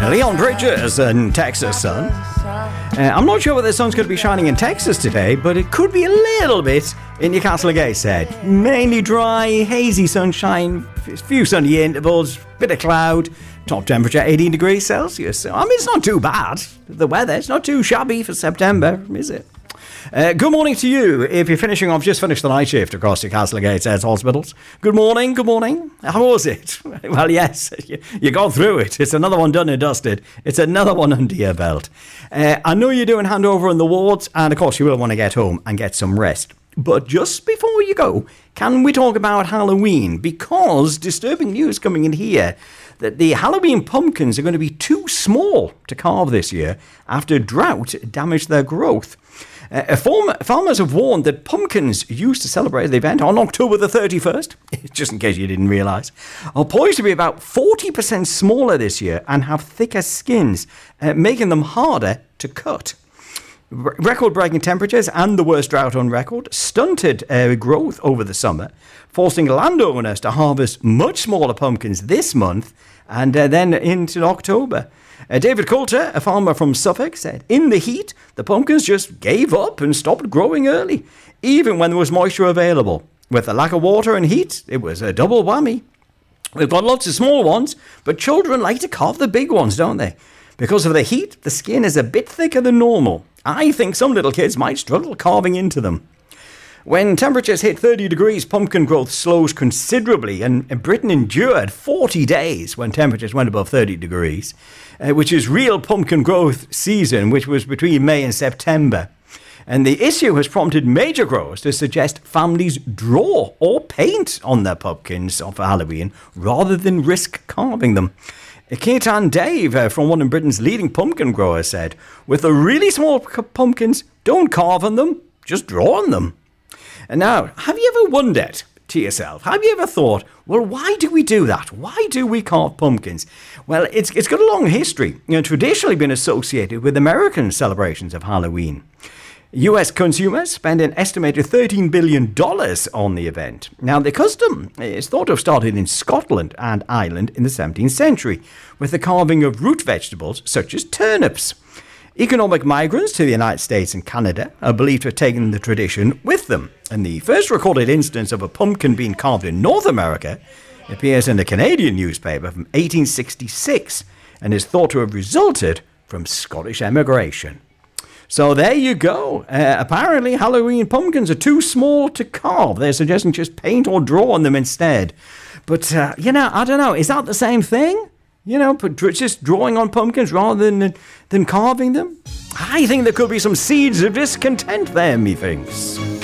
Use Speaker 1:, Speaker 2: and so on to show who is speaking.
Speaker 1: Leon Bridges in Texas Sun. I'm not sure whether the sun's going to be shining in Texas today, but it could be a little bit in Newcastle and Gateshead. Mainly dry, hazy sunshine, a few sunny intervals, bit of cloud, top temperature 18 degrees Celsius. I mean, it's not too bad. The weather, it's not too shabby for September, is it? Good morning to you. If you're just finished the night shift across Newcastle and Gateshead hospitals. Good morning. How was it? Well, yes, you got through it. It's another one done and dusted. It's another one under your belt. I know you're doing handover in the wards, and of course you will want to get home and get some rest. But just before you go, can we talk about Halloween? Because disturbing news coming in here that the Halloween pumpkins are going to be too small to carve this year after drought damaged their growth. Farmers have warned that pumpkins used to celebrate the event on October the 31st, just in case you didn't realise, are poised to be about 40% smaller this year and have thicker skins, making them harder to cut. Record-breaking temperatures and the worst drought on record stunted growth over the summer, forcing landowners to harvest much smaller pumpkins this month and then into October. David Coulter, a farmer from Suffolk, said, "In the heat, the pumpkins just gave up and stopped growing early, even when there was moisture available. With the lack of water and heat, it was a double whammy. We've got lots of small ones, but children like to carve the big ones, don't they? Because of the heat, the skin is a bit thicker than normal. I think some little kids might struggle carving into them." When temperatures hit 30 degrees, pumpkin growth slows considerably, and Britain endured 40 days when temperatures went above 30 degrees, which is real pumpkin growth season, which was between May and September. And the issue has prompted major growers to suggest families draw or paint on their pumpkins for Halloween rather than risk carving them. Ketan Dave, from one of Britain's leading pumpkin growers, said, "With the really small pumpkins, don't carve on them, just draw on them." And now, have you ever wondered to yourself, have you ever thought, well, why do we do that? Why do we carve pumpkins? Well, it's got a long history, traditionally been associated with American celebrations of Halloween. US consumers spend an estimated $13 billion on the event. Now, the custom is thought to have started in Scotland and Ireland in the 17th century, with the carving of root vegetables such as turnips. Economic migrants to the United States and Canada are believed to have taken the tradition with them, and the first recorded instance of a pumpkin being carved in North America appears in a Canadian newspaper from 1866 and is thought to have resulted from Scottish emigration. So there you go. Apparently Halloween pumpkins are too small to carve. They're suggesting just paint or draw on them instead. But, I don't know. Is that the same thing? Just drawing on pumpkins rather than carving them? I think there could be some seeds of discontent there, methinks.